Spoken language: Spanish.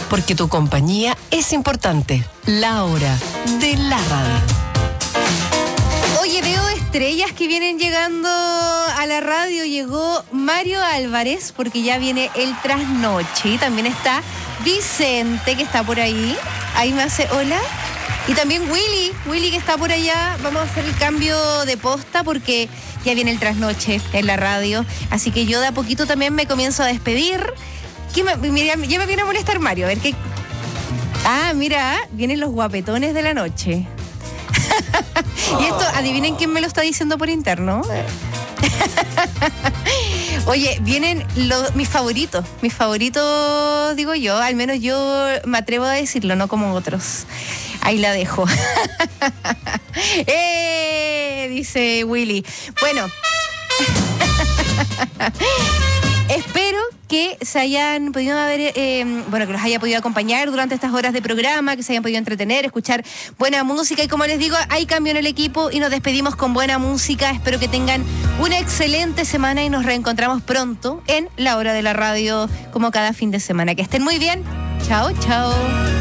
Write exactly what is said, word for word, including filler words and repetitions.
porque tu compañía es importante. La hora de la radio. Oye, veo estrellas que vienen llegando a la radio. Llegó Mario Álvarez, porque ya viene el trasnoche. Y también está Vicente, que está por ahí. Ahí me hace hola. Y también Willy, Willy que está por allá. Vamos a hacer el cambio de posta porque ya viene el trasnoche en la radio. Así que yo de a poquito también me comienzo a despedir. ¿Qué me, mira, ya me viene a molestar Mario, a ver qué. Ah, mira, vienen los guapetones de la noche. Y esto, adivinen quién me lo está diciendo por interno. Oye, vienen los, mis favoritos, mis favoritos, digo yo, al menos yo me atrevo a decirlo, no como otros. Ahí la dejo. ¡Eh! Dice Willy. Bueno. Espero que se hayan podido haber, eh, bueno, que los haya podido acompañar durante estas horas de programa, que se hayan podido entretener, escuchar buena música. Y como les digo, hay cambio en el equipo y nos despedimos con buena música. Espero que tengan una excelente semana y nos reencontramos pronto en La Hora de la Radio, como cada fin de semana. Que estén muy bien. Chao, chao.